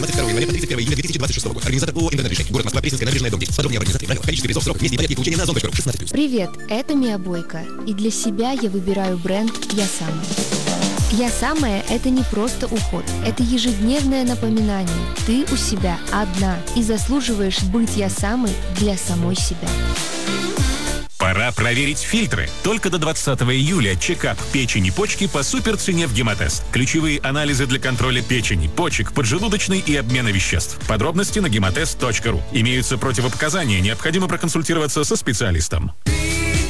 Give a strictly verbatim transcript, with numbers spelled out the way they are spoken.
двадцать второго января по тридцать первое июля две тысячи двадцать шестого года. Организатор ООО «МВД Решение». Город Москва, Пресненская набережная, дом десять. Подробнее в организации. Правила. Количество весов, срок, месте и порядке получения на озон точка ру. шестнадцать плюс. Привет, это Мия Бойко. И для себя я выбираю бренд «Я самая». «Я самая» — это не просто уход. Это ежедневное напоминание. Ты у себя одна и заслуживаешь быть «Я самой» для самой себя. Пора проверить фильтры. Только до двадцатого июля чекап печени, почки по суперцене в Гемотест. Ключевые анализы для контроля печени, почек, поджелудочной и обмена веществ. Подробности на гемотест точка ру. Имеются противопоказания, необходимо проконсультироваться со специалистом.